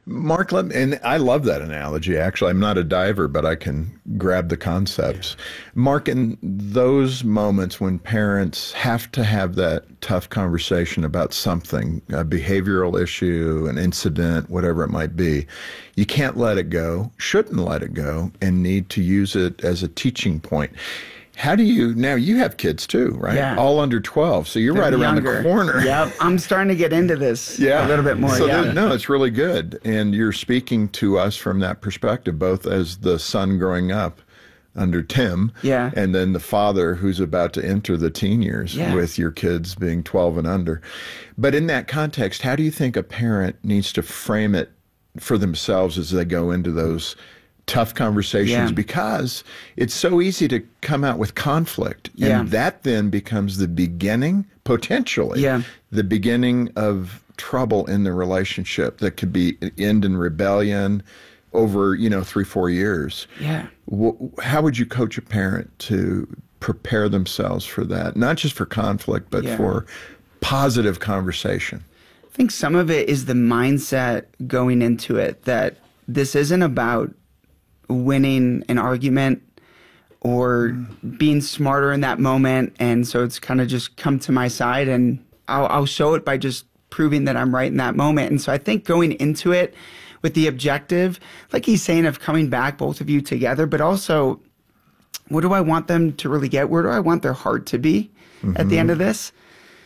Mark, and I love that analogy, actually. I'm not a diver, but I can grab the concepts. Mark, in those moments when parents have to have that tough conversation about something, a behavioral issue, an incident, whatever it might be, you can't let it go, shouldn't let it go, and need to use it as a teaching point. How do you, now you have kids too, right? Yeah. All under 12, so you're right around the corner. Yep, I'm starting to get into this a little bit more. So no, it's really good. And you're speaking to us from that perspective, both as the son growing up under Tim, and then the father who's about to enter the teen years with your kids being 12 and under. But in that context, how do you think a parent needs to frame it for themselves as they go into those tough conversations, because it's so easy to come out with conflict, and that then becomes the beginning, potentially, the beginning of trouble in the relationship that could be end in rebellion over 3-4 years. How would you coach a parent to prepare themselves for that, not just for conflict, but for positive conversation? I think some of it is the mindset going into it, that this isn't about winning an argument or being smarter in that moment, and so it's kind of just come to my side, and I'll show it by just proving that I'm right in that moment. And so I think going into it with the objective, like he's saying, of coming back, both of you together, but also, what do I want them to really get? Where do I want their heart to be at the end of this?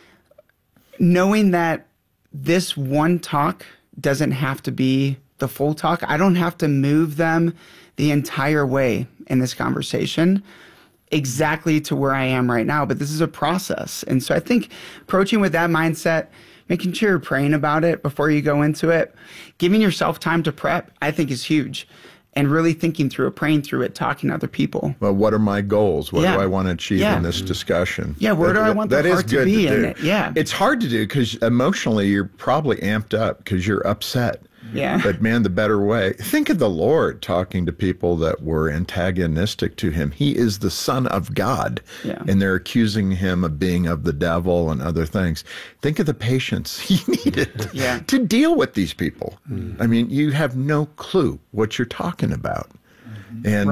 Knowing that this one talk doesn't have to be the full talk. I don't have to move them the entire way in this conversation exactly to where I am right now, but this is a process. And so I think approaching with that mindset, making sure you're praying about it before you go into it, giving yourself time to prep, I think is huge. And really thinking through it, praying through it, talking to other people. Well, what are my goals? What do I want to achieve in this discussion? Where do I want the heart to be in it? It's hard to do because emotionally you're probably amped up because you're upset. But man, the better way. Think of the Lord talking to people that were antagonistic to him. He is the Son of God, and they're accusing him of being of the devil and other things. Think of the patience he needed to deal with these people. I mean, you have no clue what you're talking about. And,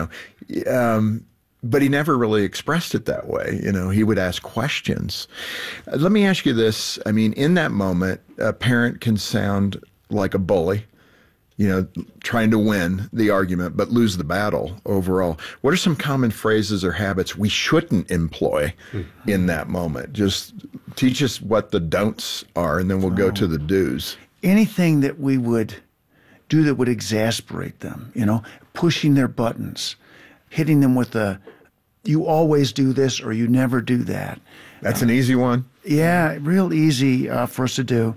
but he never really expressed it that way. He would ask questions. Let me ask you this. I mean, in that moment, a parent can sound like a bully, trying to win the argument, but lose the battle overall. What are some common phrases or habits we shouldn't employ in that moment? Just teach us what the don'ts are, and then we'll go to the do's. Anything that we would do that would exasperate them, pushing their buttons, hitting them with you always do this or you never do that. That's an easy one. Yeah, real easy for us to do.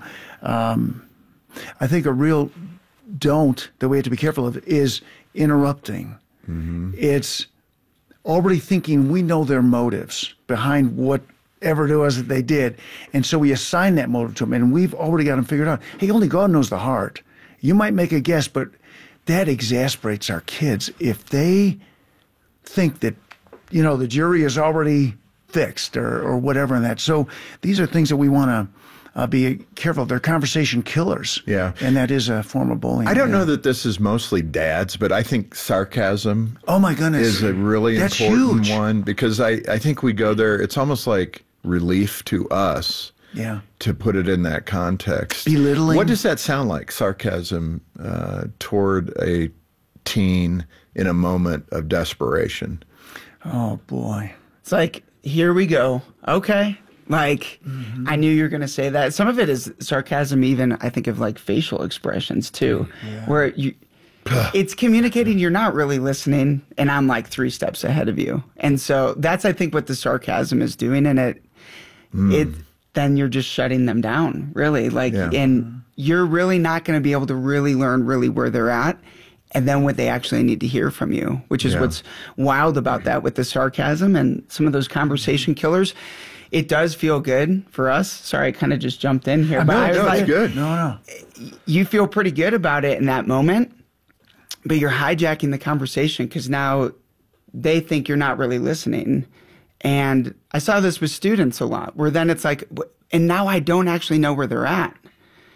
I think a real don't that we have to be careful of is interrupting. It's already thinking we know their motives behind whatever it was that they did. And so we assign that motive to them, and we've already got them figured out. Hey, only God knows the heart. You might make a guess, but that exasperates our kids if they think that, the jury is already fixed or whatever in that. So these are things that we want to be careful. They're conversation killers. And that is a form of bullying. I don't know that this is mostly dads, but I think sarcasm is a really important one, because I think we go there. It's almost like relief to us to put it in that context. Belittling. What does that sound like, sarcasm toward a teen in a moment of desperation? Oh, boy. It's like, here we go. Okay. Like, I knew you were going to say that. Some of it is sarcasm, even, I think, of like facial expressions too, where it's communicating you're not really listening, and I'm like 3 steps ahead of you. And so that's, I think, what the sarcasm is doing. And then you're just shutting them down, really. Like, and you're really not going to be able to really learn really where they're at, and then what they actually need to hear from you, which is what's wild about that with the sarcasm and some of those conversation killers. It does feel good for us. Sorry, I kind of just jumped in here. But it's good. No. You feel pretty good about it in that moment, but you're hijacking the conversation because now they think you're not really listening. And I saw this with students a lot, where then it's like, and now I don't actually know where they're at.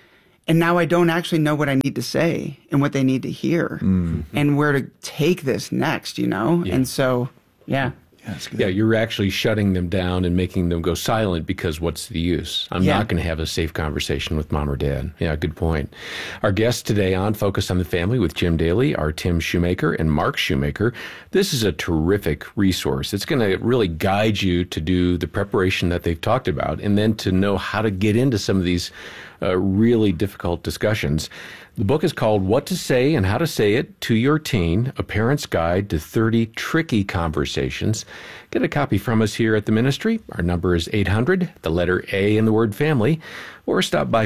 And now I don't actually know what I need to say and what they need to hear and where to take this next, you know? Yeah. And so, yeah. That's good. Yeah, you're actually shutting them down and making them go silent because what's the use? I'm not going to have a safe conversation with mom or dad. Yeah, good point. Our guests today on Focus on the Family with Jim Daly are Tim Shoemaker and Mark Shoemaker. This is a terrific resource. It's going to really guide you to do the preparation that they've talked about and then to know how to get into some of these really difficult discussions. The book is called What to Say and How to Say It to Your Teen, A Parent's Guide to 30 Tricky Conversations. Get a copy from us here at the ministry. Our number is 800, the letter A in the word family, or stop by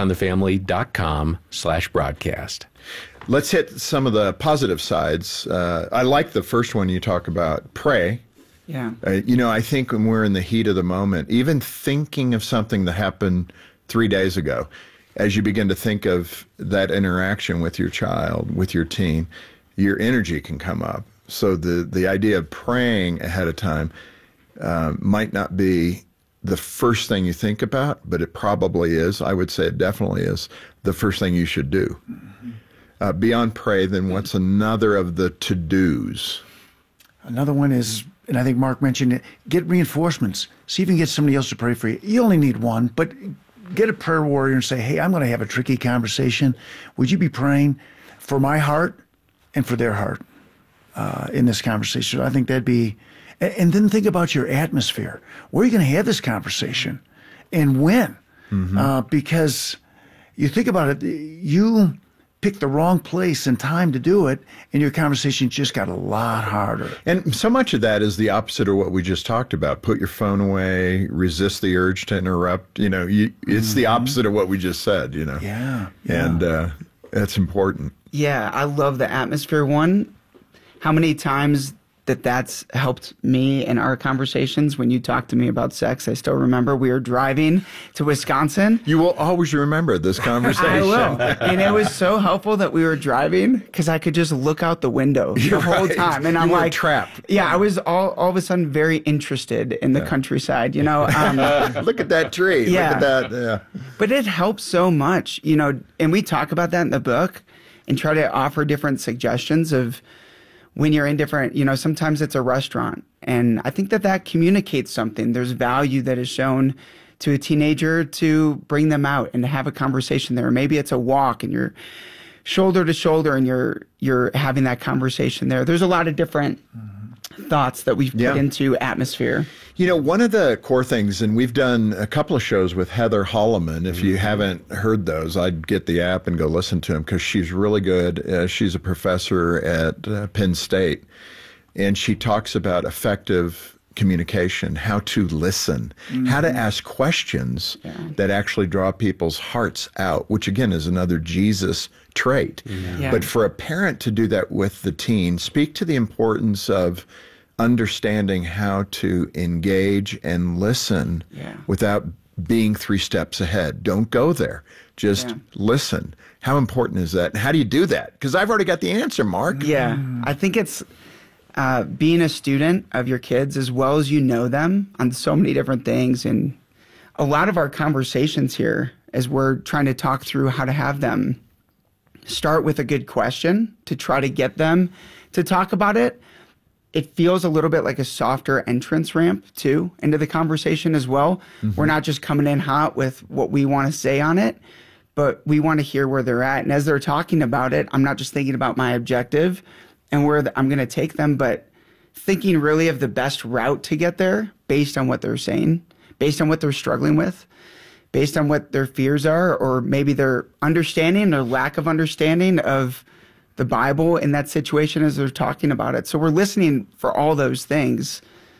focusonthefamily.com/broadcast. Let's hit some of the positive sides. I like the first one you talk about, pray. Yeah. I think when we're in the heat of the moment, even thinking of something that happened 3 days ago, as you begin to think of that interaction with your child, with your teen, your energy can come up. So the idea of praying ahead of time might not be the first thing you think about, but it probably is. I would say it definitely is the first thing you should do. Beyond pray, then what's another of the to-dos? Another one is, and I think Mark mentioned it, get reinforcements. See if you can get somebody else to pray for you. You only need one, but get a prayer warrior and say, hey, I'm going to have a tricky conversation. Would you be praying for my heart and for their heart in this conversation? I think that'd be, and then think about your atmosphere. Where are you going to have this conversation and when? Because you think about it, you picked the wrong place and time to do it, and your conversation just got a lot harder. And so much of that is the opposite of what we just talked about. Put your phone away, resist the urge to interrupt. It's the opposite of what we just said, Yeah. And that's important. Yeah, I love the atmosphere one. How many times that's helped me in our conversations when you talk to me about sex. I still remember we were driving to Wisconsin. You will always remember this conversation. I will. And it was so helpful that we were driving because I could just look out the window the whole time. And I'm like, trapped. Yeah, I was all of a sudden very interested in the countryside, Look at that tree. Yeah. Look at that. Yeah. But it helps so much, and we talk about that in the book and try to offer different suggestions of when you're in different, sometimes it's a restaurant. And I think that communicates something. There's value that is shown to a teenager to bring them out and to have a conversation there. Maybe it's a walk and you're shoulder to shoulder and you're having that conversation there. There's a lot of different thoughts that we've put into atmosphere. One of the core things, and we've done a couple of shows with Heather Holloman. If you haven't heard those, I'd get the app and go listen to them because she's really good. She's a professor at Penn State, and she talks about effective communication, how to listen, how to ask questions that actually draw people's hearts out, which again is another Jesus trait. But for a parent to do that with the teen, speak to the importance of understanding how to engage and listen without being 3 steps ahead. Don't go there. Just listen. How important is that? And how do you do that? Because I've already got the answer, Mark. Yeah. I think it's being a student of your kids as well as you know them on so many different things. And a lot of our conversations here, as we're trying to talk through how to have them start with a good question to try to get them to talk about it. It feels a little bit like a softer entrance ramp, too, into the conversation as well. We're not just coming in hot with what we want to say on it, but we want to hear where they're at. And as they're talking about it, I'm not just thinking about my objective and where I'm going to take them, but thinking really of the best route to get there based on what they're saying, based on what they're struggling with, based on what their fears are, or maybe their understanding or lack of understanding of the Bible in that situation as they're talking about it. So we're listening for all those things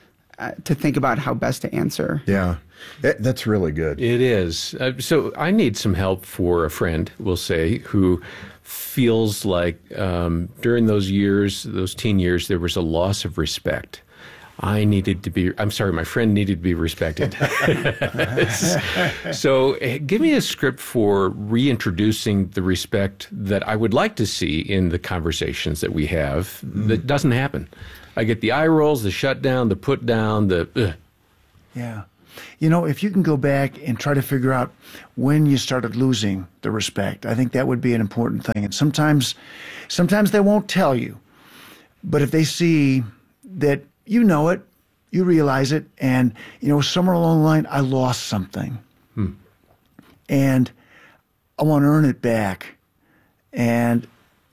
to think about how best to answer. Yeah, that's really good. It is. So I need some help for a friend, we'll say, who feels like during those years, those teen years, there was a loss of respect. My friend needed to be respected. So give me a script for reintroducing the respect that I would like to see in the conversations that we have that doesn't happen. I get the eye rolls, the shut down, the put down, Yeah. if you can go back and try to figure out when you started losing the respect, I think that would be an important thing. And sometimes they won't tell you, but if they see that you know it, you realize it, and, somewhere along the line, I lost something. And I want to earn it back. And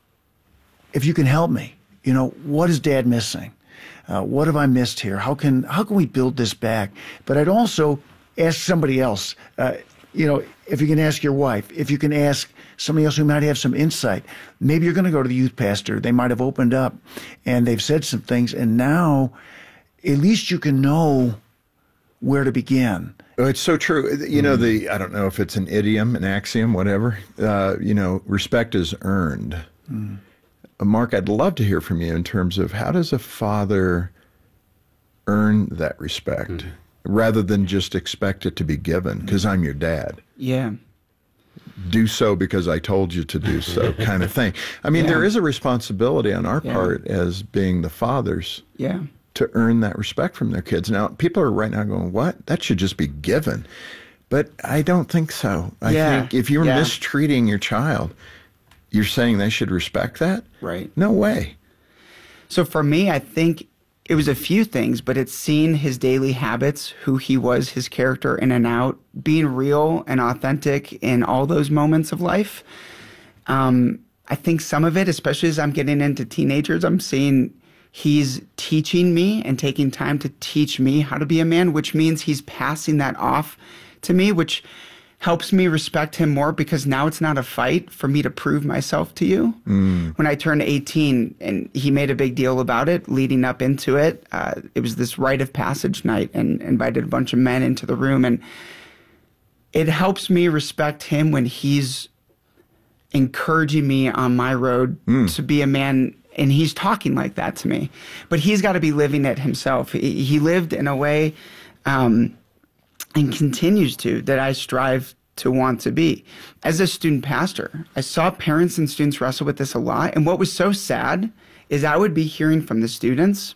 if you can help me, what is Dad missing? What have I missed here? How can we build this back? But I'd also ask somebody else, if you can ask your wife, if you can ask somebody else who might have some insight. Maybe you're going to go to the youth pastor. They might have opened up and they've said some things, and now at least you can know where to begin. Oh, it's so true. I don't know if it's an idiom, an axiom, whatever. Respect is earned. Mark, I'd love to hear from you in terms of how does a father earn that respect rather than just expect it to be given because I'm your dad. Yeah. Do so because I told you to do so kind of thing. I mean, there is a responsibility on our part as being the fathers to earn that respect from their kids. Now, people are right now going, what? That should just be given. But I don't think so. I think if you're mistreating your child, you're saying they should respect that? Right. No way. So for me, I think it was a few things, but it's seeing his daily habits, who he was, his character in and out, being real and authentic in all those moments of life. I think some of it, especially as I'm getting into teenagers, I'm seeing he's teaching me and taking time to teach me how to be a man, which means he's passing that off to me, which helps me respect him more because now it's not a fight for me to prove myself to you. When I turned 18, and he made a big deal about it leading up into it, it was this rite of passage night and invited a bunch of men into the room. And it helps me respect him when he's encouraging me on my road to be a man. And he's talking like that to me. But he's got to be living it himself. He lived in a way and continues to, that I strive to want to be. As a student pastor, I saw parents and students wrestle with this a lot. And what was so sad is I would be hearing from the students,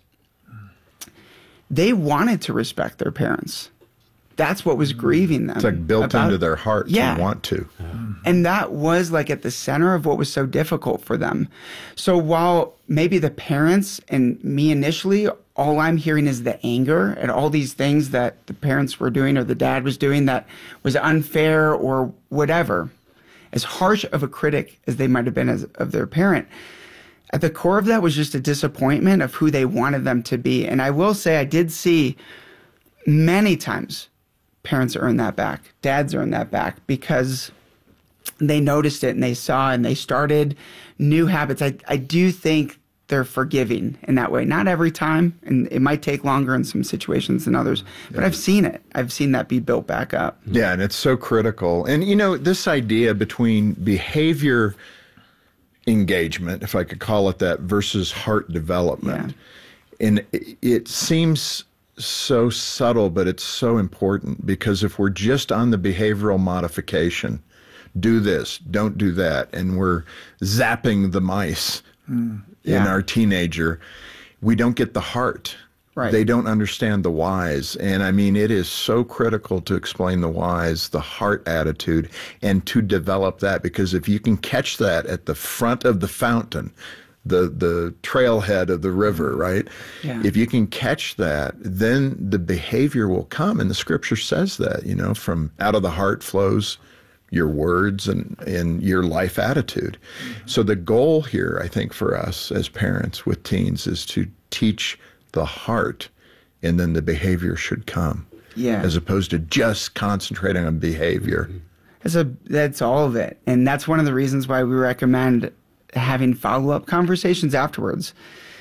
they wanted to respect their parents. That's what was grieving them. It's like built into their heart to want to. And that was like at the center of what was so difficult for them. So while maybe the parents and me initially, all I'm hearing is the anger at all these things that the parents were doing or the dad was doing that was unfair or whatever, as harsh of a critic as they might have been of their parent, at the core of that was just a disappointment of who they wanted them to be. And I will say I did see many times parents earn that back, dads earn that back because they noticed it and they saw and they started new habits. I do think they're forgiving in that way. Not every time, and it might take longer in some situations than others, but I've seen it. I've seen that be built back up. Yeah, and it's so critical. And, this idea between behavior engagement, if I could call it that, versus heart development. Yeah. And it seems so subtle, but it's so important because if we're just on the behavioral modification, do this, don't do that, and we're zapping the mice in our teenager, we don't get the heart. Right. They don't understand the whys. And I mean, it is so critical to explain the whys, the heart attitude, and to develop that, because if you can catch that at the front of the fountain, the trailhead of the river, right? Yeah. If you can catch that, then the behavior will come. And the scripture says that, from out of the heart flows your words and your life attitude. Mm-hmm. So the goal here, I think, for us as parents with teens is to teach the heart, and then the behavior should come. Yeah. As opposed to just concentrating on behavior. That's all of it. And that's one of the reasons why we recommend having follow-up conversations afterwards.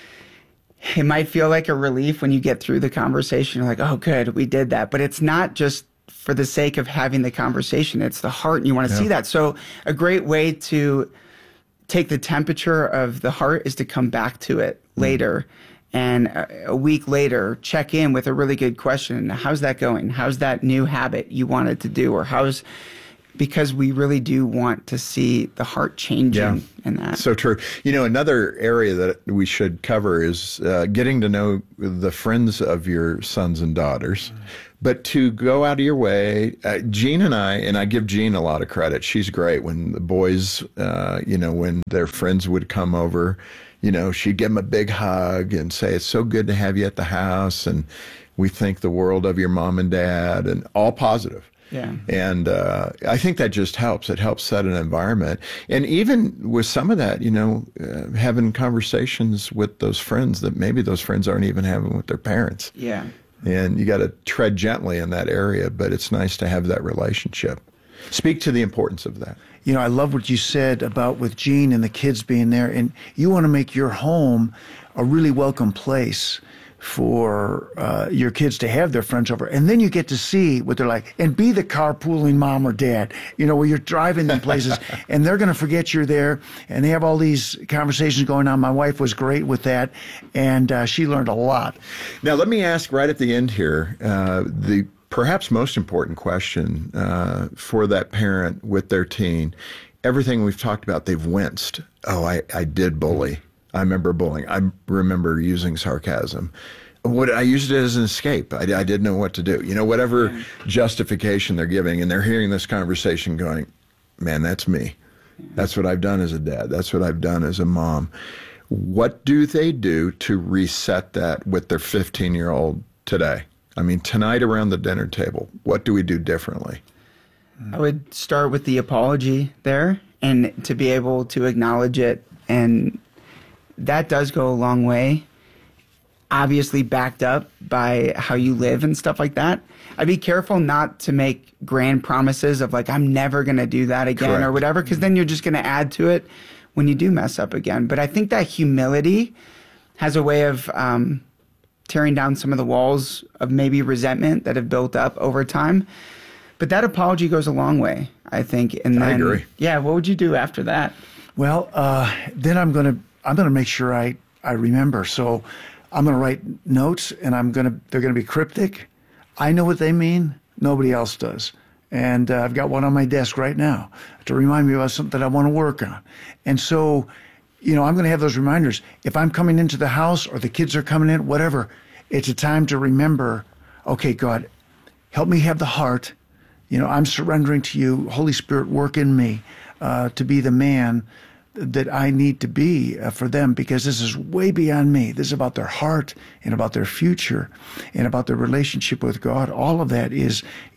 It might feel like a relief when you get through the conversation. You're like, oh, good, we did that. But it's not just for the sake of having the conversation. It's the heart, and you want to see that. So a great way to take the temperature of the heart is to come back to it later. And a week later, check in with a really good question. How's that going? How's that new habit you wanted to do? Or how's because we really do want to see the heart changing in that. So true. Another area that we should cover is getting to know the friends of your sons and daughters. But to go out of your way, Jean and I give Jean a lot of credit. She's great. When the boys, when their friends would come over, she'd give them a big hug and say, it's so good to have you at the house. And we think the world of your mom and dad, and all positive. Yeah. And I think that just helps. It helps set an environment. And even with some of that, having conversations with those friends that maybe those friends aren't even having with their parents. Yeah. And you got to tread gently in that area, but it's nice to have that relationship. Speak to the importance of that. I love what you said about with Jean and the kids being there. And you want to make your home a really welcome place for your kids to have their friends over. And then you get to see what they're like and be the carpooling mom or dad, where you're driving them places and they're going to forget you're there. And they have all these conversations going on. My wife was great with that, and she learned a lot. Now, let me ask right at the end here, the perhaps most important question for that parent with their teen. Everything we've talked about, they've winced. Oh, I did bully. I remember bullying. I remember using sarcasm. I used it as an escape. I didn't know what to do. Whatever justification they're giving, and they're hearing this conversation going, man, that's me. That's what I've done as a dad. That's what I've done as a mom. What do they do to reset that with their 15-year-old today? I mean, tonight around the dinner table, what do we do differently? I would start with the apology there, and to be able to acknowledge it, and that does go a long way, obviously backed up by how you live and stuff like that. I'd be careful not to make grand promises of like, I'm never going to do that again. Correct. Or whatever, because then you're just going to add to it when you do mess up again. But I think that humility has a way of tearing down some of the walls of maybe resentment that have built up over time. But that apology goes a long way, I think. And then, I agree. Yeah, what would you do after that? Well, then I'm going to make sure I remember. So I'm going to write notes, and they're going to be cryptic. I know what they mean. Nobody else does. And I've got one on my desk right now to remind me about something that I want to work on. And so, I'm going to have those reminders. If I'm coming into the house or the kids are coming in, whatever, it's a time to remember, okay, God, help me have the heart. I'm surrendering to you. Holy Spirit, work in me to be the man that I need to be for them, because this is way beyond me. This is about their heart and about their future and about their relationship with God. All of that is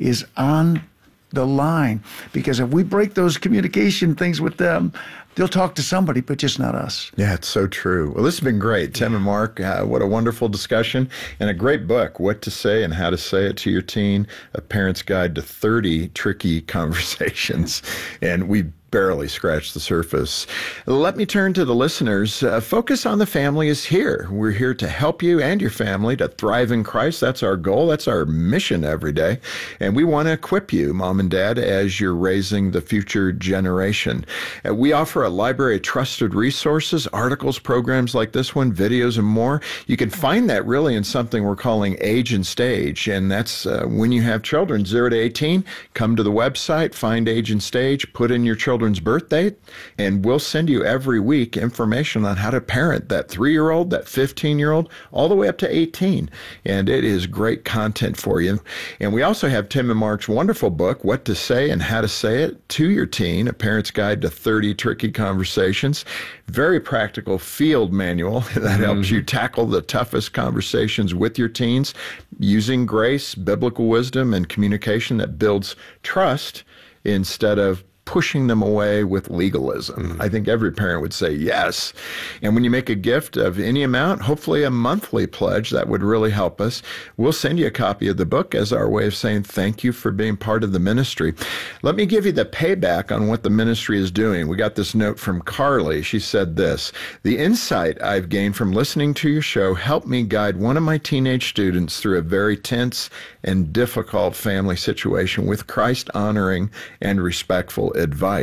on the line, because if we break those communication things with them, they'll talk to somebody, but just not us. Yeah, it's so true. Well, this has been great. Tim and Mark, what a wonderful discussion and a great book, What to Say and How to Say It to Your Teen, A Parent's Guide to 30 Tricky Conversations. And we barely scratched the surface. Let me turn to the listeners. Focus on the Family is here. We're here to help you and your family to thrive in Christ. That's our goal. That's our mission every day. And we want to equip you, Mom and Dad, as you're raising the future generation. We offer a library of trusted resources, articles, programs like this one, videos, and more. You can find that really in something we're calling Age and Stage. And that's when you have children 0 to 18, come to the website, find Age and Stage, put in your children's birth date, and we'll send you every week information on how to parent that 3-year-old, that 15-year-old, all the way up to 18. And it is great content for you. And we also have Tim and Mark's wonderful book, What to Say and How to Say It to Your Teen, A Parent's Guide to 30 Tricky Conversations. Very practical field manual that helps you tackle the toughest conversations with your teens using grace, biblical wisdom, and communication that builds trust instead of pushing them away with legalism. I think every parent would say yes. And when you make a gift of any amount, hopefully a monthly pledge, that would really help us. We'll send you a copy of the book as our way of saying thank you for being part of the ministry. Let me give you the payback on what the ministry is doing. We got this note from Carly. She said this: the insight I've gained from listening to your show helped me guide one of my teenage students through a very tense and difficult family situation with Christ-honoring and respectful advice.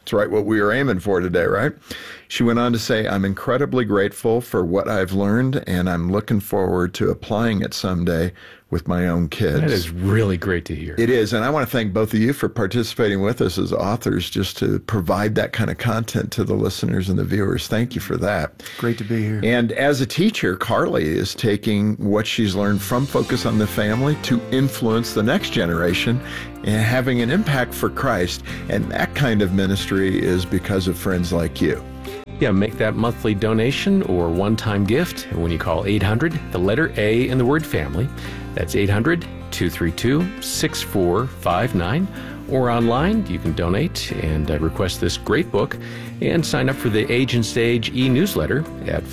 It's right what we were aiming for today, right? She went on to say, I'm incredibly grateful for what I've learned, and I'm looking forward to applying it someday with my own kids. That is really great to hear. It is, and I want to thank both of you for participating with us as authors, just to provide that kind of content to the listeners and the viewers. Thank you for that. Great to be here. And as a teacher, Carly is taking what she's learned from Focus on the Family to influence the next generation and having an impact for Christ. And that kind of ministry is because of friends like you. Yeah, make that monthly donation or one-time gift when you call 800, the letter A in the word family. That's 800-232-6459. Or online, you can donate and request this great book and sign up for the Age and Stage e-newsletter at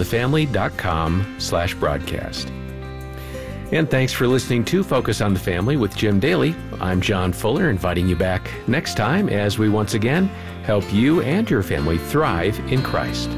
focusonthefamily.com/broadcast. And thanks for listening to Focus on the Family with Jim Daly. I'm John Fuller, inviting you back next time as we once again help you and your family thrive in Christ.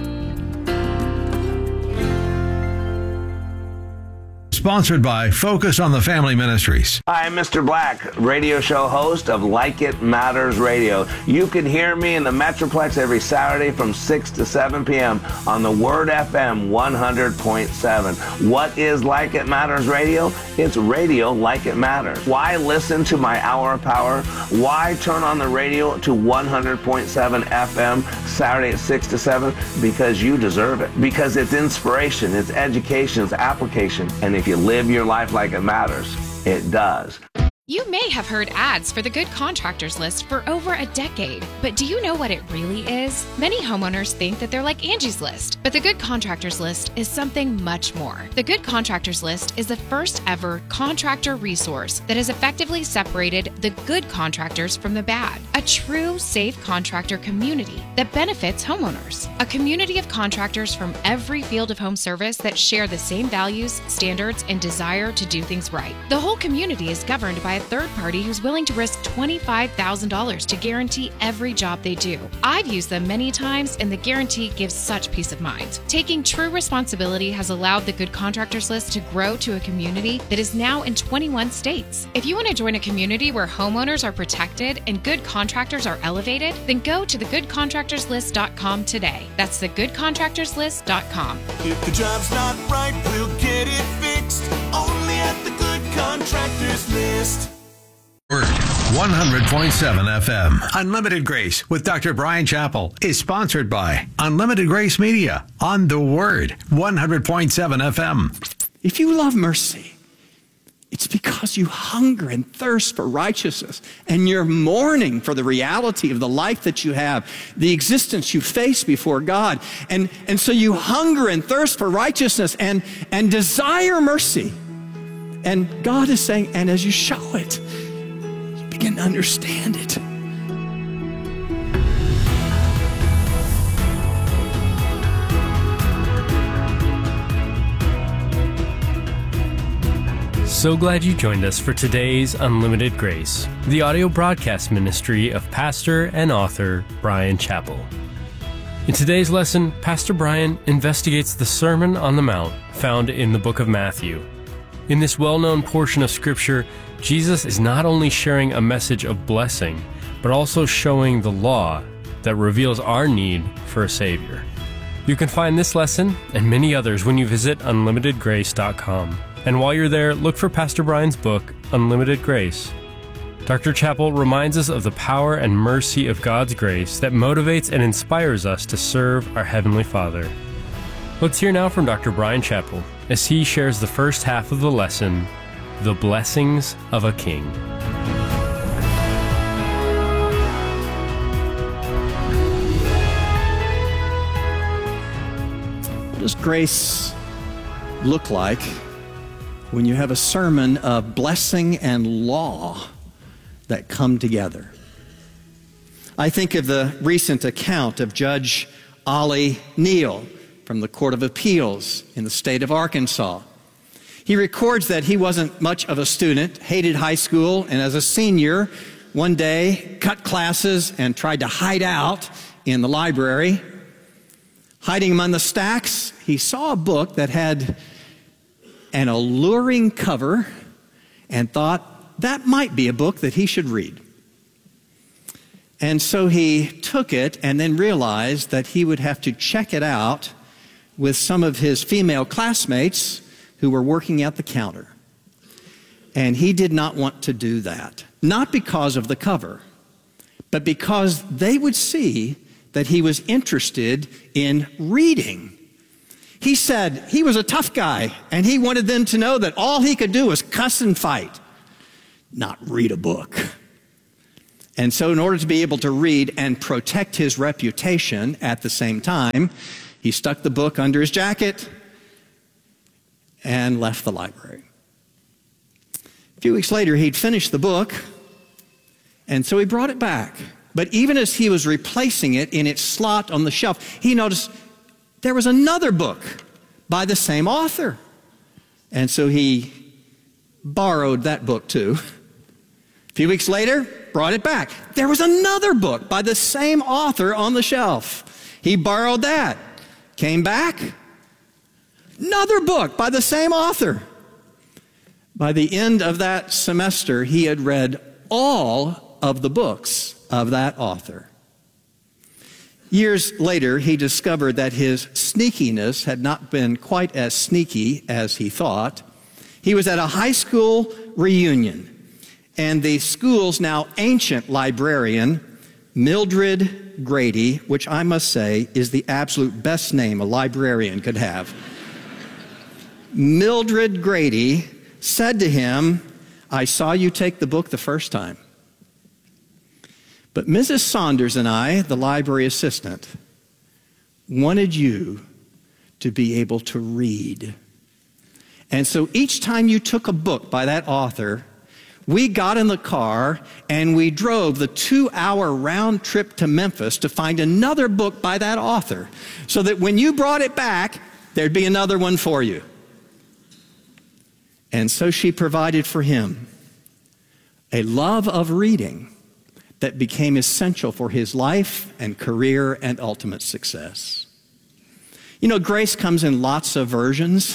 Sponsored by Focus on the Family Ministries. Hi, I'm Mr. Black, radio show host of Like It Matters Radio. You can hear me in the Metroplex every Saturday from 6 to 7 p.m. on the Word FM 100.7. What is Like It Matters Radio? It's radio like it matters. Why listen to my Hour of Power? Why turn on the radio to 100.7 FM Saturday at 6 to 7? Because you deserve it. Because it's inspiration, it's education, it's application. And if you live your life like it matters, it does. You may have heard ads for the Good Contractors List for over a decade, but do you know what it really is? Many homeowners think that they're like Angie's List, but the Good Contractors List is something much more. The Good Contractors List is the first ever contractor resource that has effectively separated the good contractors from the bad. A true safe contractor community that benefits homeowners. A community of contractors from every field of home service that share the same values, standards, and desire to do things right. The whole community is governed by a third party who's willing to risk $25,000 to guarantee every job they do. I've used them many times, and the guarantee gives such peace of mind. Taking true responsibility has allowed the Good Contractors List to grow to a community that is now in 21 states. If you want to join a community where homeowners are protected and good contractors are elevated, then go to thegoodcontractorslist.com today. That's thegoodcontractorslist.com. If the job's not right, we'll get it fixed. Only at the Good Contractors List. 100.7 FM. Unlimited Grace with Dr. Brian Chappell is sponsored by Unlimited Grace Media on The Word, 100.7 FM. If you love mercy, it's because you hunger and thirst for righteousness, and you're mourning for the reality of the life that you have, the existence you face before God. And so you hunger and thirst for righteousness and desire mercy. And God is saying, and as you show it, you begin to understand it. So glad you joined us for today's Unlimited Grace, the audio broadcast ministry of pastor and author Brian Chappell. In today's lesson, Pastor Brian investigates the Sermon on the Mount found in the book of Matthew. In this well-known portion of Scripture, Jesus is not only sharing a message of blessing, but also showing the law that reveals our need for a Savior. You can find this lesson and many others when you visit unlimitedgrace.com. And while you're there, look for Pastor Brian's book, Unlimited Grace. Dr. Chappell reminds us of the power and mercy of God's grace that motivates and inspires us to serve our Heavenly Father. Let's hear now from Dr. Brian Chappell as he shares the first half of the lesson, The Blessings of a King. What does grace look like when you have a sermon of blessing and law that come together? I think of the recent account of Judge Ollie Neal from the Court of Appeals in the state of Arkansas. He records that he wasn't much of a student, hated high school, and as a senior, one day cut classes and tried to hide out in the library. Hiding among the stacks, he saw a book that had an alluring cover and thought that might be a book that he should read. And so he took it and then realized that he would have to check it out with some of his female classmates who were working at the counter. And he did not want to do that, not because of the cover, but because they would see that he was interested in reading. He said he was a tough guy, and he wanted them to know that all he could do was cuss and fight, not read a book. And so in order to be able to read and protect his reputation at the same time, he stuck the book under his jacket and left the library. A few weeks later, he'd finished the book, and so he brought it back. But even as he was replacing it in its slot on the shelf, he noticed there was another book by the same author. And so he borrowed that book too. A few weeks later, brought it back. There was another book by the same author on the shelf. He borrowed that. Came back. Another book by the same author. By the end of that semester, he had read all of the books of that author. Years later, he discovered that his sneakiness had not been quite as sneaky as he thought. He was at a high school reunion, and the school's now ancient librarian, Mildred Grady, which I must say is the absolute best name a librarian could have. Mildred Grady said to him, "I saw you take the book the first time. But Mrs. Saunders and I, the library assistant, wanted you to be able to read. And so each time you took a book by that author, we got in the car and we drove the 2-hour round trip to Memphis to find another book by that author, so that when you brought it back, there'd be another one for you." And so she provided for him a love of reading that became essential for his life and career and ultimate success. You know, grace comes in lots of versions,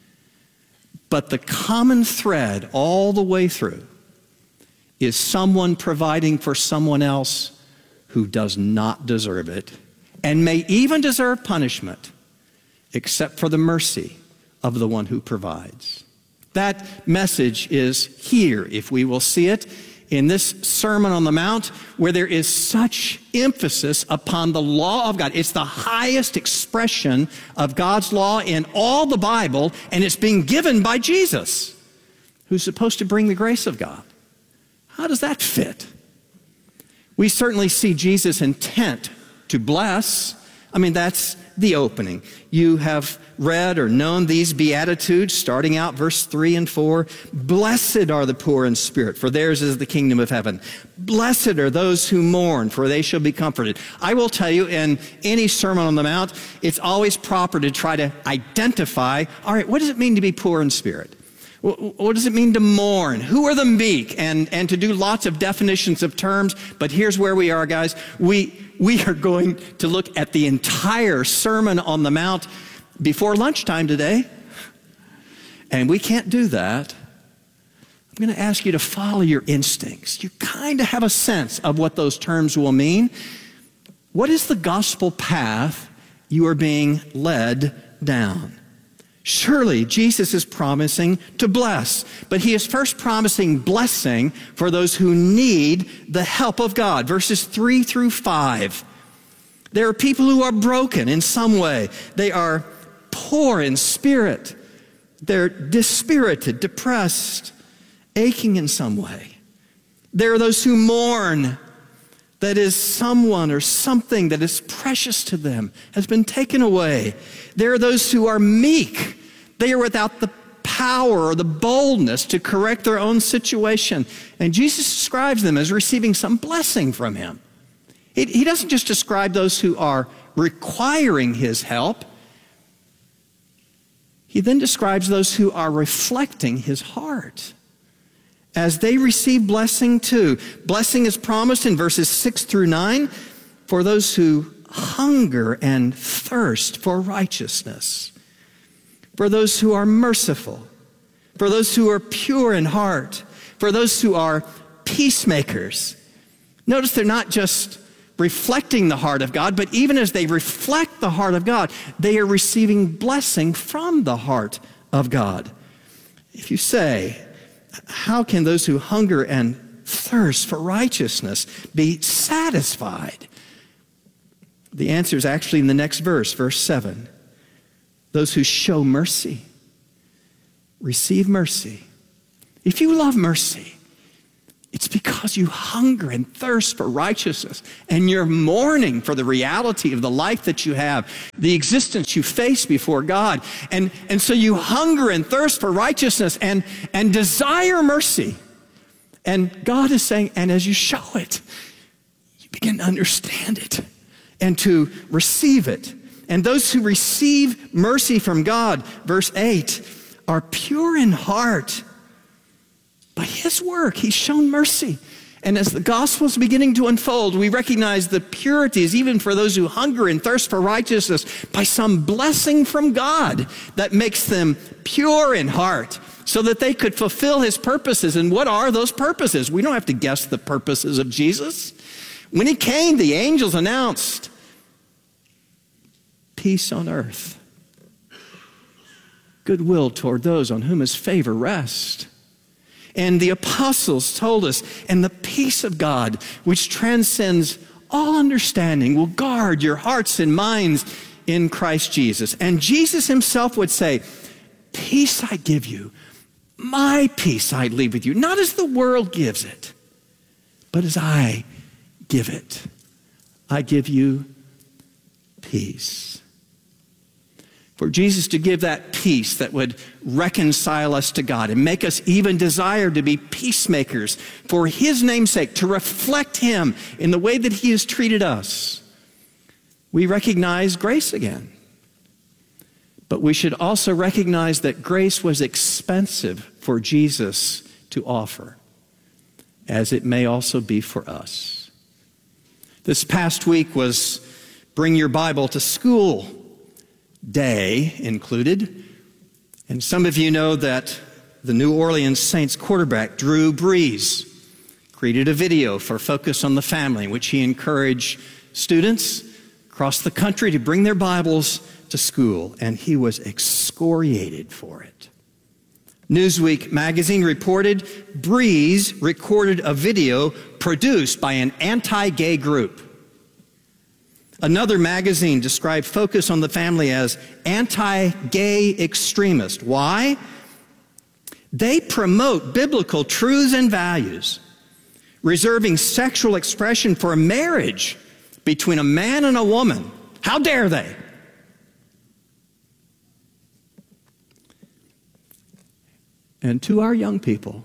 but the common thread all the way through is someone providing for someone else who does not deserve it and may even deserve punishment, except for the mercy of the one who provides. That message is here, if we will see it, in this Sermon on the Mount, where there is such emphasis upon the law of God. It's the highest expression of God's law in all the Bible, and it's being given by Jesus, who's supposed to bring the grace of God. How does that fit? We certainly see Jesus' intent to bless. I mean, that's the opening. You have read or known these Beatitudes, starting out verse 3 and 4. Blessed are the poor in spirit, for theirs is the kingdom of heaven. Blessed are those who mourn, for they shall be comforted. I will tell you, in any Sermon on the Mount, it's always proper to try to identify, all right, what does it mean to be poor in spirit? What does it mean to mourn? Who are the meek? And to do lots of definitions of terms. But here's where we are, guys. We are going to look at the entire Sermon on the Mount before lunchtime today. And we can't do that. I'm going to ask you to follow your instincts. You kind of have a sense of what those terms will mean. What is the gospel path you are being led down? Surely Jesus is promising to bless, but he is first promising blessing for those who need the help of God. Verses 3 through 5. There are people who are broken in some way. They are poor in spirit. They're dispirited, depressed, aching in some way. There are those who mourn. That is, someone or something that is precious to them has been taken away. There are those who are meek. They are without the power or the boldness to correct their own situation. And Jesus describes them as receiving some blessing from him. He doesn't just describe those who are requiring his help. He then describes those who are reflecting his heart as they receive blessing too. Blessing is promised in verses 6 through 9 for those who hunger and thirst for righteousness, for those who are merciful, for those who are pure in heart, for those who are peacemakers, Notice they're not just reflecting the heart of God, but even as they reflect the heart of God, they are receiving blessing from the heart of God. If you say, how can those who hunger and thirst for righteousness be satisfied? The answer is actually in the next verse, verse 7. Those who show mercy, receive mercy. If you love mercy, it's because you hunger and thirst for righteousness, and you're mourning for the reality of the life that you have, the existence you face before God. And so you hunger and thirst for righteousness and desire mercy. And God is saying, and as you show it, you begin to understand it and to receive it. And those who receive mercy from God, verse 8, are pure in heart. By his work, he's shown mercy. And as the gospel is beginning to unfold, we recognize the purities, even for those who hunger and thirst for righteousness, by some blessing from God that makes them pure in heart so that they could fulfill his purposes. And what are those purposes? We don't have to guess the purposes of Jesus. When he came, the angels announced peace on earth, goodwill toward those on whom his favor rests. And the apostles told us, and the peace of God, which transcends all understanding, will guard your hearts and minds in Christ Jesus. And Jesus himself would say, peace I give you, my peace I leave with you, not as the world gives it, but as I give it. I give you peace. For Jesus to give that peace that would reconcile us to God and make us even desire to be peacemakers for his name's sake, to reflect him in the way that he has treated us, we recognize grace again. But we should also recognize that grace was expensive for Jesus to offer, as it may also be for us. This past week was Bring Your Bible to School Day included. And some of you know that the New Orleans Saints quarterback, Drew Brees, created a video for Focus on the Family in which he encouraged students across the country to bring their Bibles to school, and he was excoriated for it. Newsweek magazine reported Brees recorded a video produced by an anti-gay group. Another magazine described Focus on the Family as anti-gay extremist. Why? They promote biblical truths and values, reserving sexual expression for a marriage between a man and a woman. How dare they? And to our young people,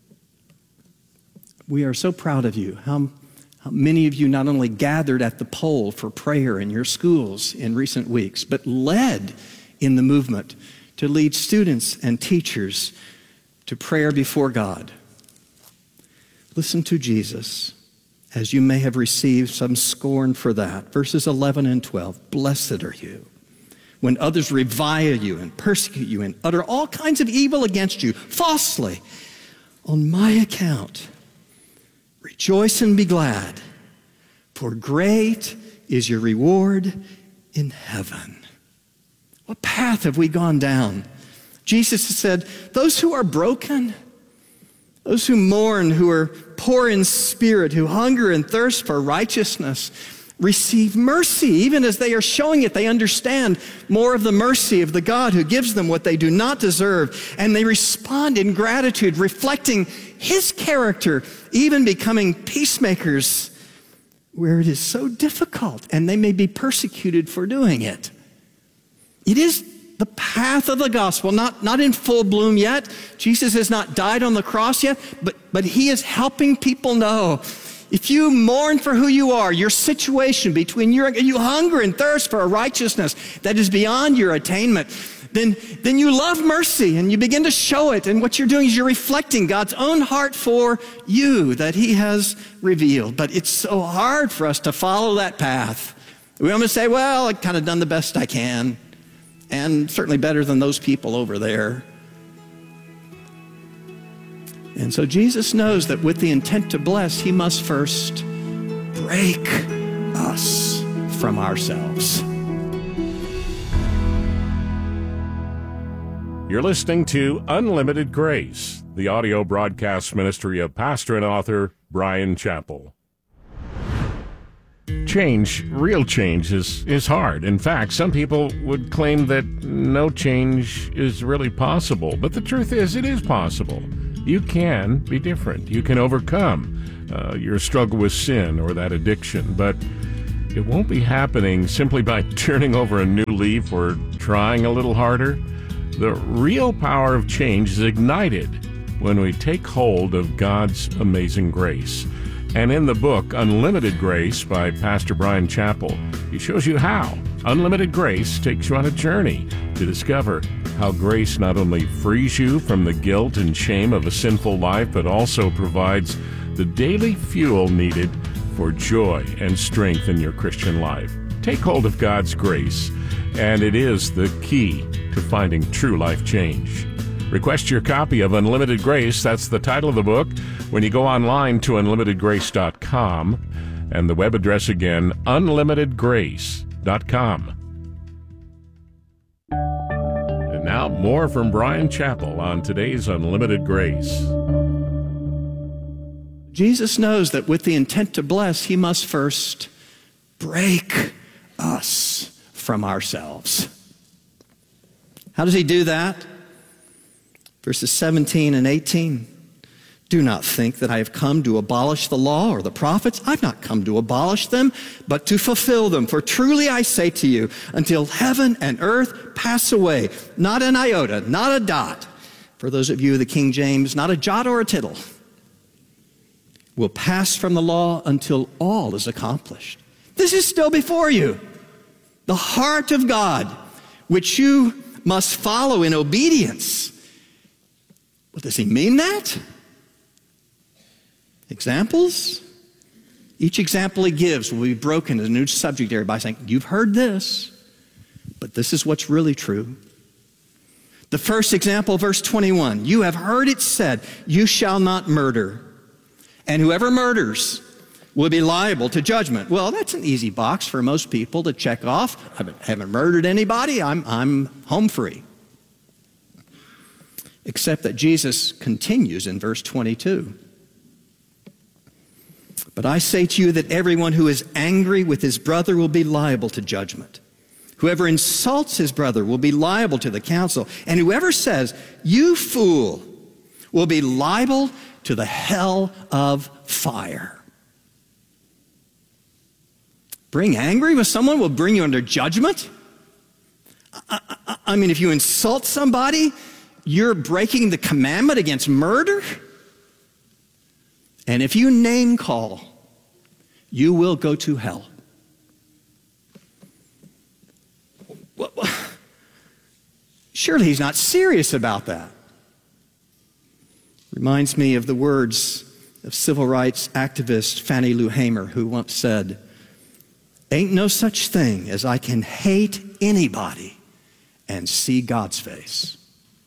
we are so proud of you. How many of you not only gathered at the pole for prayer in your schools in recent weeks, but led in the movement to lead students and teachers to prayer before God. Listen to Jesus, as you may have received some scorn for that. Verses 11 and 12, blessed are you when others revile you and persecute you and utter all kinds of evil against you falsely on my account. Rejoice and be glad, for great is your reward in heaven. What path have we gone down? Jesus said, those who are broken, those who mourn, who are poor in spirit, who hunger and thirst for righteousness, receive mercy. Even as they are showing it, they understand more of the mercy of the God who gives them what they do not deserve. And they respond in gratitude, reflecting his character, even becoming peacemakers where it is so difficult, and they may be persecuted for doing it. It is the path of the gospel, not in full bloom yet. Jesus has not died on the cross yet, but he is helping people know, if you mourn for who you are, your situation between you hunger and thirst for a righteousness that is beyond your attainment, then you love mercy and you begin to show it. And what you're doing is you're reflecting God's own heart for you that he has revealed. But it's so hard for us to follow that path. We almost say, well, I've kind of done the best I can, and certainly better than those people over there. And so Jesus knows that with the intent to bless, he must first break us from ourselves. You're listening to Unlimited Grace, the audio broadcast ministry of pastor and author Bryan Chapell. Change, real change, is hard. In fact, some people would claim that no change is really possible. But the truth is, it is possible. You can be different. You can overcome your struggle with sin or that addiction. But it won't be happening simply by turning over a new leaf or trying a little harder. The real power of change is ignited when we take hold of God's amazing grace. And in the book, Unlimited Grace by Pastor Bryan Chapell, he shows you how. Unlimited Grace takes you on a journey to discover how grace not only frees you from the guilt and shame of a sinful life, but also provides the daily fuel needed for joy and strength in your Christian life. Take hold of God's grace, and it is the key to finding true life change. Request your copy of Unlimited Grace. That's the title of the book when you go online to unlimitedgrace.com, and the web address again, unlimitedgrace.com. And now more from Bryan Chapell on today's Unlimited Grace. Jesus knows that with the intent to bless, he must first break us from ourselves. How does he do that? Verses 17 and 18. Do not think that I have come to abolish the law or the prophets. I've not come to abolish them, but to fulfill them. For truly I say to you, until heaven and earth pass away, not an iota, not a dot. For those of you of the King James, not a jot or a tittle will pass from the law until all is accomplished. This is still before you. The heart of God, which you must follow in obedience. Well, does he mean that? Examples? Each example he gives will be broken in a new subject area by saying, you've heard this, but this is what's really true. The first example, verse 21, you have heard it said, you shall not murder, and whoever murders will be liable to judgment. Well, that's an easy box for most people to check off. I haven't murdered anybody. I'm home free. Except that Jesus continues in verse 22. But I say to you that everyone who is angry with his brother will be liable to judgment. Whoever insults his brother will be liable to the council. And whoever says, you fool, will be liable to the hell of fire. Being angry with someone will bring you under judgment? I mean, if you insult somebody, you're breaking the commandment against murder? And if you name call, you will go to hell. Well, surely he's not serious about that. Reminds me of the words of civil rights activist Fannie Lou Hamer, who once said, ain't no such thing as I can hate anybody and see God's face.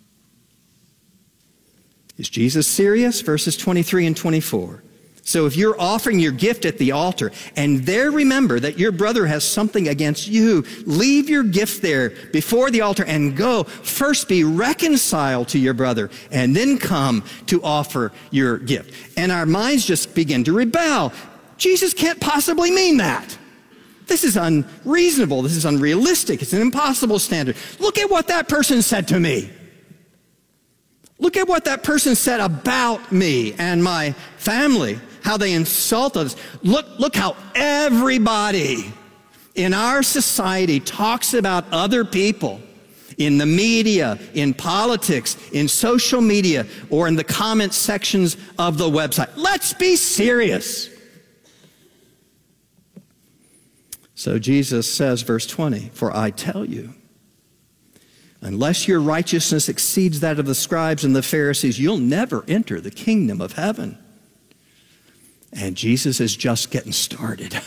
Is Jesus serious? Verses 23 and 24. So if you're offering your gift at the altar and there remember that your brother has something against you, leave your gift there before the altar and go. First be reconciled to your brother and then come to offer your gift. And our minds just begin to rebel. Jesus can't possibly mean that. This is unreasonable. This is unrealistic. It's an impossible standard. Look at what that person said to me. Look at what that person said about me and my family, how they insulted us. Look how everybody in our society talks about other people in the media, in politics, in social media, or in the comment sections of the website. Let's be serious. So Jesus says, verse 20, for I tell you, unless your righteousness exceeds that of the scribes and the Pharisees, you'll never enter the kingdom of heaven. And Jesus is just getting started.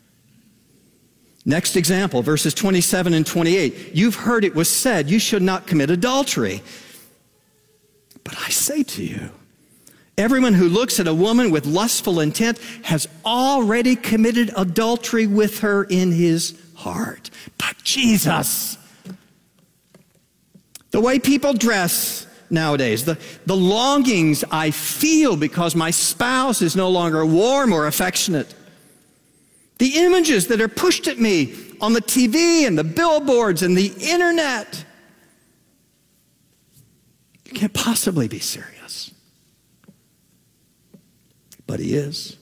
Next example, verses 27 and 28. You've heard it was said, you should not commit adultery. But I say to you, Everyone who looks at a woman with lustful intent has already committed adultery with her in his heart. But Jesus, the way people dress nowadays, the longings I feel because my spouse is no longer warm or affectionate, the images that are pushed at me on the TV and the billboards and the internet, you can't possibly be serious. But he is.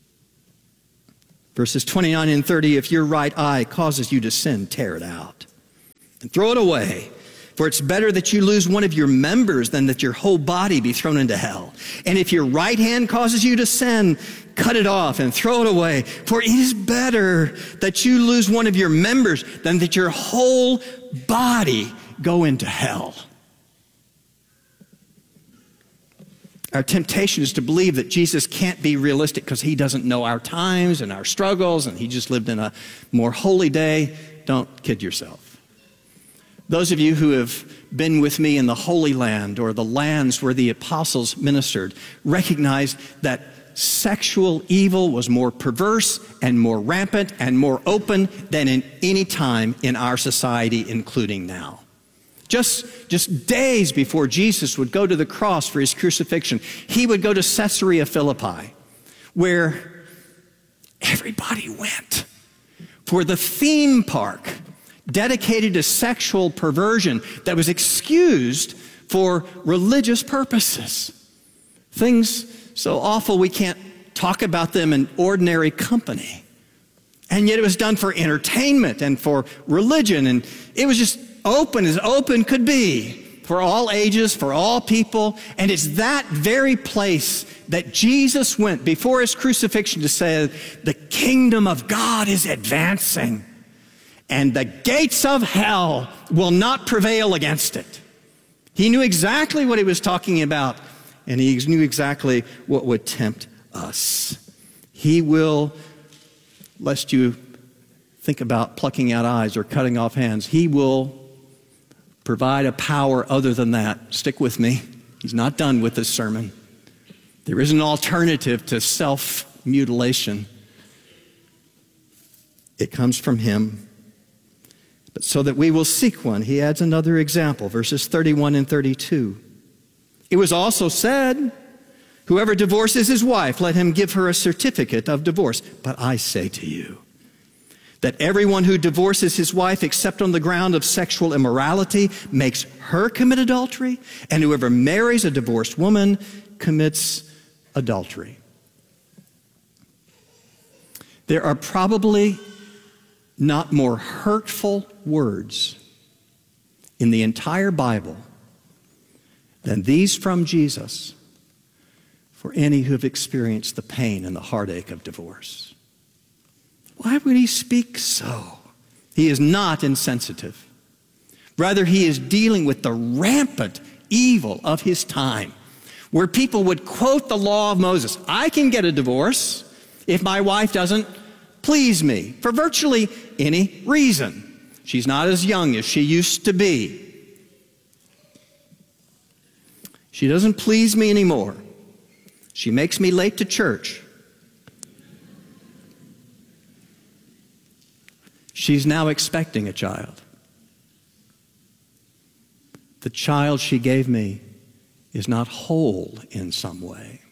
Verses 29 and 30, if your right eye causes you to sin, tear it out and throw it away. For it's better that you lose one of your members than that your whole body be thrown into hell. And if your right hand causes you to sin, cut it off and throw it away. For it is better that you lose one of your members than that your whole body go into hell. Our temptation is to believe that Jesus can't be realistic because he doesn't know our times and our struggles and he just lived in a more holy day. Don't kid yourself. Those of you who have been with me in the Holy Land or the lands where the apostles ministered recognize that sexual evil was more perverse and more rampant and more open than in any time in our society, including now. Just days before Jesus would go to the cross for his crucifixion, he would go to Caesarea Philippi, where everybody went for the theme park dedicated to sexual perversion that was excused for religious purposes. Things so awful we can't talk about them in ordinary company. And yet it was done for entertainment and for religion, and it was just open as open could be for all ages, for all people. And it's that very place that Jesus went before his crucifixion to say, the kingdom of God is advancing and the gates of hell will not prevail against it. He knew exactly what he was talking about, and he knew exactly what would tempt us. He will, lest you think about plucking out eyes or cutting off hands, he will provide a power other than that. Stick with me. He's not done with this sermon. There is an alternative to self-mutilation. It comes from him. But so that we will seek one, he adds another example, verses 31 and 32. It was also said, whoever divorces his wife, let him give her a certificate of divorce. But I say to you, that everyone who divorces his wife except on the ground of sexual immorality makes her commit adultery, and whoever marries a divorced woman commits adultery. There are probably not more hurtful words in the entire Bible than these from Jesus for any who have experienced the pain and the heartache of divorce. Why would he speak so? He is not insensitive. Rather, he is dealing with the rampant evil of his time, where people would quote the law of Moses. I can get a divorce if my wife doesn't please me for virtually any reason. She's not as young as she used to be. She doesn't please me anymore. She makes me late to church. She's now expecting a child. The child she gave me is not whole in some way.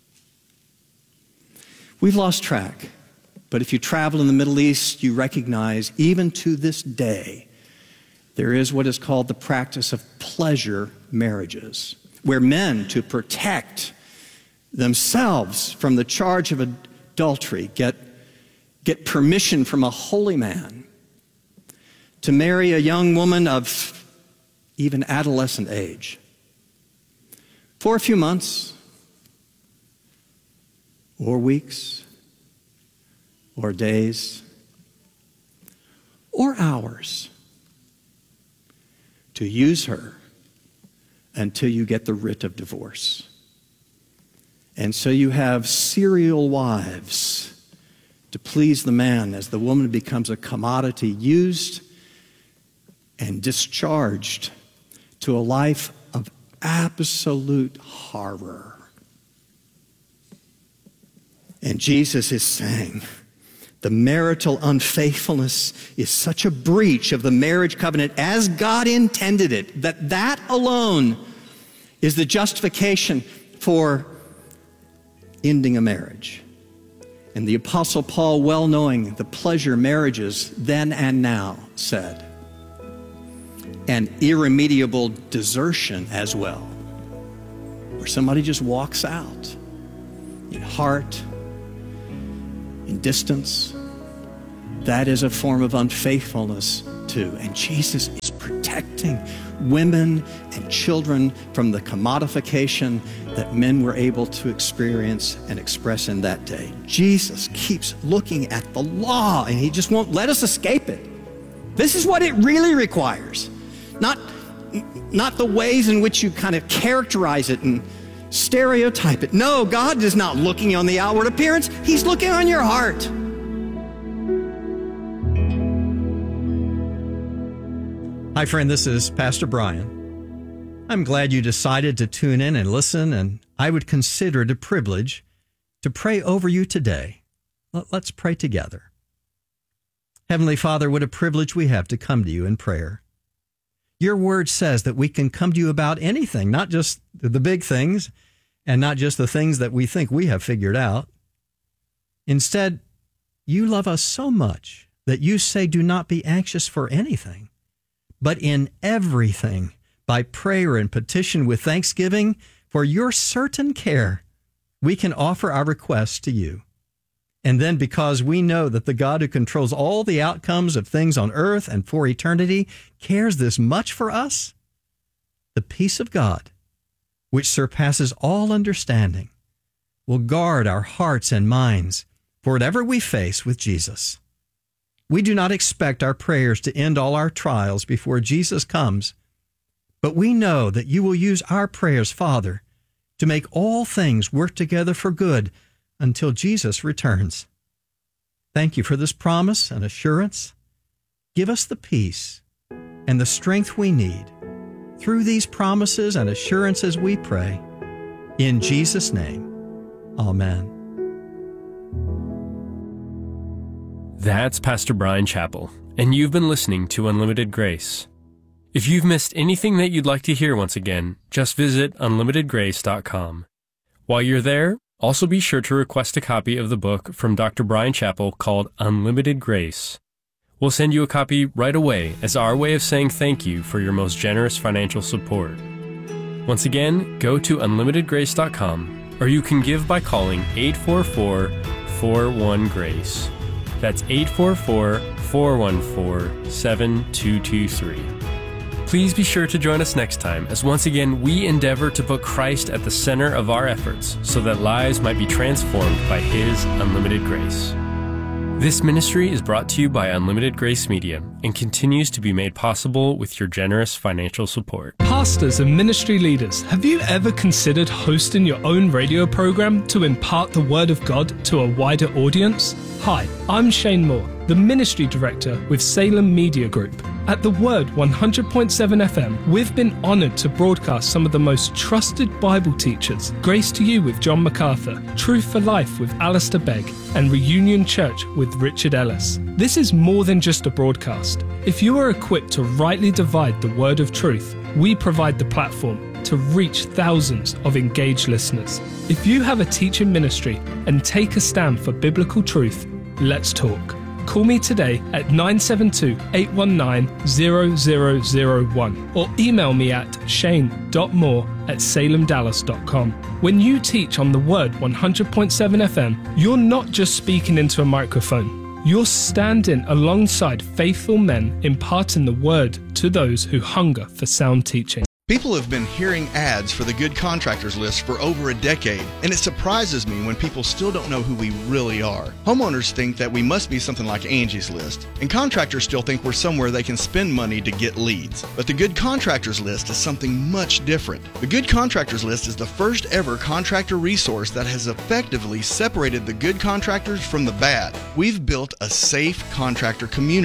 We've lost track, but if you travel in the Middle East, you recognize even to this day, there is what is called the practice of pleasure marriages, where men, to protect themselves from the charge of adultery, get permission from a holy man to marry a young woman of even adolescent age for a few months or weeks or days or hours to use her until you get the writ of divorce. And so you have serial wives to please the man as the woman becomes a commodity used and discharged to a life of absolute horror. And Jesus is saying, the marital unfaithfulness is such a breach of the marriage covenant as God intended it, that alone is the justification for ending a marriage. And the Apostle Paul, well knowing the pleasure marriages then and now, said, an irremediable desertion as well, where somebody just walks out in heart, in distance. That is a form of unfaithfulness too. And Jesus is protecting women and children from the commodification that men were able to experience and express in that day. Jesus keeps looking at the law, and he just won't let us escape it. This is what it really requires. Not the ways in which you kind of characterize it and stereotype it. No, God is not looking on the outward appearance. He's looking on your heart. Hi, friend. This is Pastor Brian. I'm glad you decided to tune in and listen, and I would consider it a privilege to pray over you today. Let's pray together. Heavenly Father, what a privilege we have to come to you in prayer. Your word says that we can come to you about anything, not just the big things and not just the things that we think we have figured out. Instead, you love us so much that you say, do not be anxious for anything, but in everything, by prayer and petition with thanksgiving, for your certain care, we can offer our requests to you. And then because we know that the God who controls all the outcomes of things on earth and for eternity cares this much for us, the peace of God, which surpasses all understanding, will guard our hearts and minds for whatever we face with Jesus. We do not expect our prayers to end all our trials before Jesus comes, but we know that you will use our prayers, Father, to make all things work together for good until Jesus returns. Thank you for this promise and assurance. Give us the peace and the strength we need. Through these promises and assurances we pray. In Jesus' name, amen. That's Pastor Brian Chappell, and you've been listening to Unlimited Grace. If you've missed anything that you'd like to hear once again, just visit unlimitedgrace.com. While you're there, also be sure to request a copy of the book from Dr. Brian Chappell called Unlimited Grace. We'll send you a copy right away as our way of saying thank you for your most generous financial support. Once again, go to unlimitedgrace.com, or you can give by calling 844-41-GRACE. That's 844-414-7223. Please be sure to join us next time as once again we endeavor to put Christ at the center of our efforts so that lives might be transformed by His unlimited grace. This ministry is brought to you by Unlimited Grace Media and continues to be made possible with your generous financial support. Pastors and ministry leaders, have you ever considered hosting your own radio program to impart the Word of God to a wider audience? Hi, I'm Shane Moore, the Ministry Director with Salem Media Group. At The Word 100.7 FM, we've been honored to broadcast some of the most trusted Bible teachers, Grace to You with John MacArthur, Truth for Life with Alistair Begg, and Reunion Church with Richard Ellis. This is more than just a broadcast. If you are equipped to rightly divide the word of truth, we provide the platform to reach thousands of engaged listeners. If you have a teaching ministry and take a stand for biblical truth, let's talk. Call me today at 972-819-0001 or email me at shane.moore@salemdallas.com. When you teach on the Word 100.7 FM, you're not just speaking into a microphone. You're standing alongside faithful men imparting the Word to those who hunger for sound teaching. People have been hearing ads for the Good Contractors List for over a decade, and it surprises me when people still don't know who we really are. Homeowners think that we must be something like Angie's List, and contractors still think we're somewhere they can spend money to get leads. But the Good Contractors List is something much different. The Good Contractors List is the first ever contractor resource that has effectively separated the good contractors from the bad. We've built a safe contractor community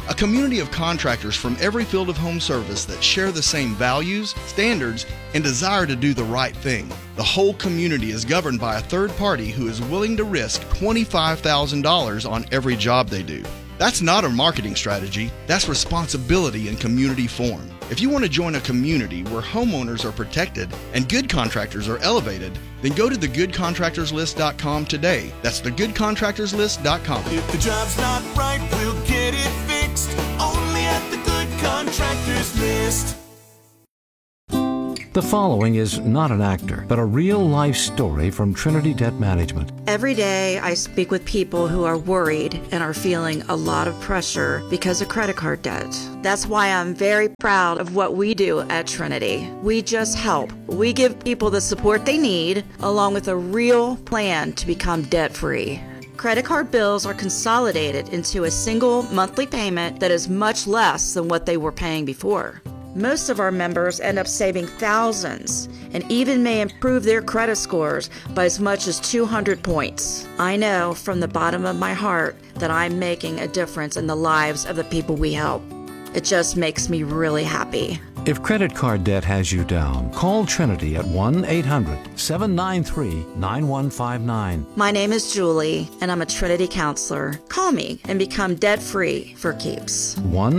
A community of contractors from every field of home service that share the same values, standards, and desire to do the right thing. The whole community is governed by a third party who is willing to risk $25,000 on every job they do. That's not a marketing strategy, that's responsibility in community form. If you want to join a community where homeowners are protected and good contractors are elevated, then go to thegoodcontractorslist.com today. That's thegoodcontractorslist.com. If the job's not right, we'll get it fixed. Only at the Good Contractors List. The following is not an actor, but a real-life story from Trinity Debt Management. Every day I speak with people who are worried and are feeling a lot of pressure because of credit card debt. That's why I'm very proud of what we do at Trinity. We just help. We give people the support they need, along with a real plan to become debt-free. Credit card bills are consolidated into a single monthly payment that is much less than what they were paying before. Most of our members end up saving thousands and even may improve their credit scores by as much as 200 points. I know from the bottom of my heart that I'm making a difference in the lives of the people we help. It just makes me really happy. If credit card debt has you down, call Trinity at 1-800-793-9159. My name is Julie, and I'm a Trinity counselor. Call me and become debt-free for keeps.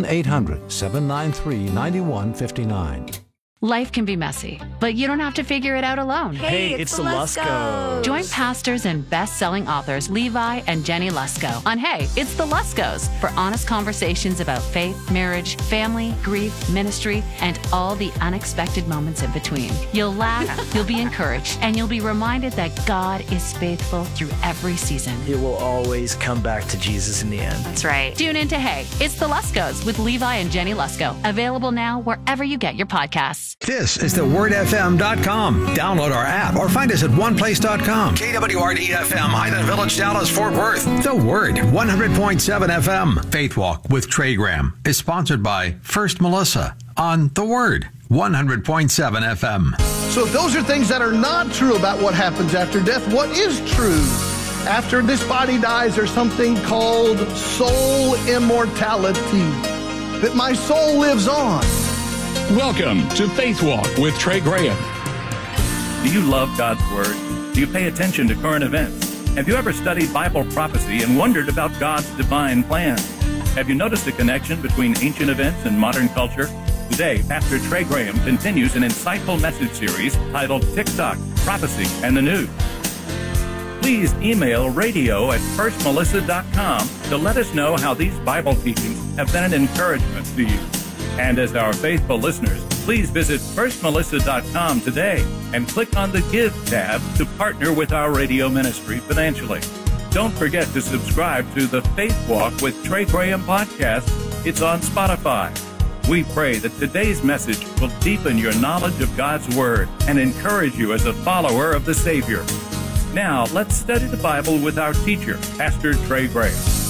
1-800-793-9159. Life can be messy, but you don't have to figure it out alone. Hey, it's the Luskos. Join pastors and best-selling authors Levi and Jenny Lusko on Hey, It's the Luskos for honest conversations about faith, marriage, family, grief, ministry, and all the unexpected moments in between. You'll laugh, you'll be encouraged, and you'll be reminded that God is faithful through every season. It will always come back to Jesus in the end. That's right. Tune in to Hey, It's the Luskos with Levi and Jenny Lusko. Available now wherever you get your podcasts. This is thewordfm.com. Download our app or find us at oneplace.com. KWRD-FM, Highland Village, Dallas, Fort Worth. The Word, 100.7 FM. Faith Walk with Trey Graham is sponsored by First Melissa on The Word, 100.7 FM. So if those are things that are not true about what happens after death, what is true? After this body dies, there's something called soul immortality, that my soul lives on. Welcome to Faith Walk with Trey Graham. Do you love God's Word? Do you pay attention to current events? Have you ever studied Bible prophecy and wondered about God's divine plan? Have you noticed a connection between ancient events and modern culture? Today, Pastor Trey Graham continues an insightful message series titled TikTok, Prophecy, and the News. Please email radio@firstmelissa.com to let us know how these Bible teachings have been an encouragement to you. And as our faithful listeners, please visit firstmelissa.com today and click on the Give tab to partner with our radio ministry financially. Don't forget to subscribe to the Faith Walk with Trey Graham podcast. It's on Spotify. We pray that today's message will deepen your knowledge of God's Word and encourage you as a follower of the Savior. Now, let's study the Bible with our teacher, Pastor Trey Graham.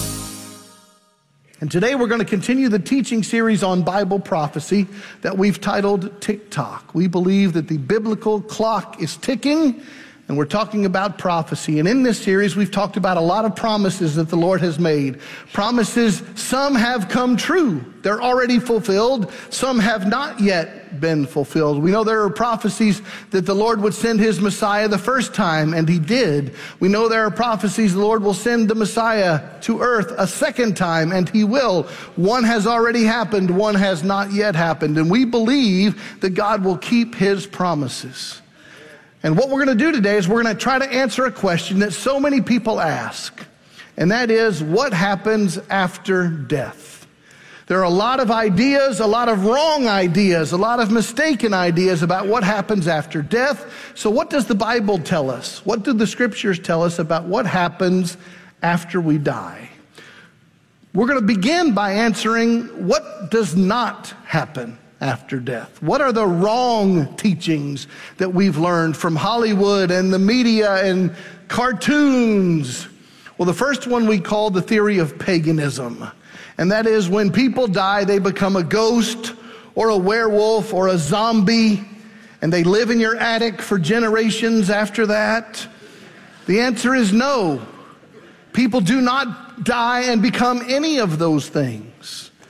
And today we're going to continue the teaching series on Bible prophecy that we've titled TikTok. We believe that the biblical clock is ticking, and we're talking about prophecy. And in this series, we've talked about a lot of promises that the Lord has made. Promises, some have come true. They're already fulfilled. Some have not yet been fulfilled. We know there are prophecies that the Lord would send his Messiah the first time, and he did. We know there are prophecies the Lord will send the Messiah to earth a second time, and he will. One has already happened, one has not yet happened. And we believe that God will keep his promises. And what we're going to do today is we're going to try to answer a question that so many people ask, and that is, what happens after death? There are a lot of ideas, a lot of wrong ideas, a lot of mistaken ideas about what happens after death. So what does the Bible tell us? What do the scriptures tell us about what happens after we die? We're going to begin by answering what does not happen after death. What are the wrong teachings that we've learned from Hollywood and the media and cartoons? Well, the first one we call the theory of paganism. And that is, when people die, they become a ghost or a werewolf or a zombie, and they live in your attic for generations after that. The answer is no. People do not die and become any of those things.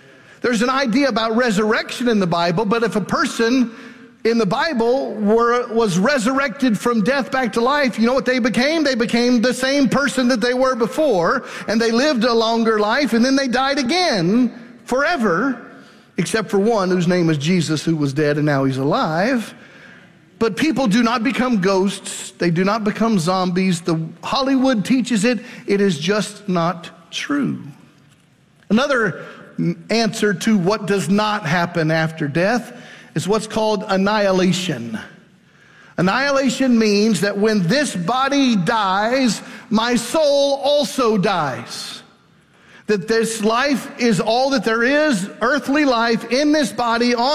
There's an idea about resurrection in the Bible, but if a person in the Bible was resurrected from death back to life, you know what they became? They became the same person that they were before, and they lived a longer life, and then they died again forever, except for one whose name is Jesus, who was dead and now he's alive. But people do not become ghosts. They do not become zombies. Hollywood teaches it. It is just not true. Another answer to what does not happen after death is what's called annihilation. Annihilation means that when this body dies, my soul also dies. That this life is all that there is, earthly life in this body on